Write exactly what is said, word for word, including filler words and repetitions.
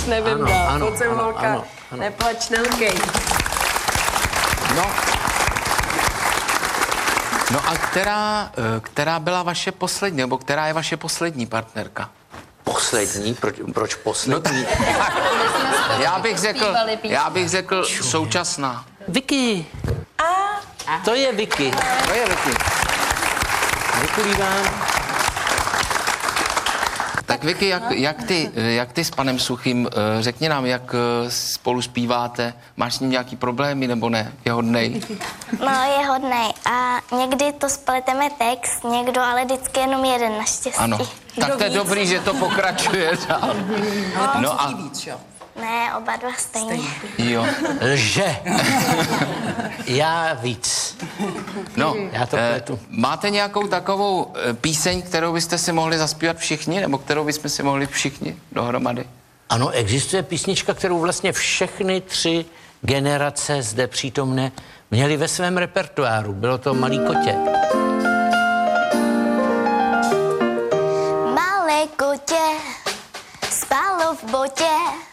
už nevím Ano, dál. ano, Pojď sem, ano, holka. ano, ano. Neplač, nelkej. No. No a která, eh, která byla vaše poslední, nebo která je vaše poslední partnerka? Poslední? Proč, proč poslední? Já bych řekl, já bych řekl současná. Vicky. To je Vicky. To je Vicky. Děkuji vám. Tak Vicky, jak, jak, ty, jak ty s panem Suchým, eh, řekni nám, jak eh, spolu zpíváte, máš s ním nějaký problémy nebo ne? Je hodnej? No, je hodnej. A někdy to spleteme text, někdo, ale vždycky jenom jeden naštěstí. Ano. Tak to je dobrý, že to pokračuje dál. No a víc, jo? Ne, oba dva stejně. jo. Lže. Já víc. No, Já to eh, pletu. máte nějakou takovou eh, píseň, kterou byste si mohli zaspívat všichni, nebo kterou bychom si mohli všichni dohromady? Ano, existuje písnička, kterou vlastně všechny tři generace zde přítomné měly ve svém repertoáru. Bylo to Malý kotě. Malé kotě spalo v botě,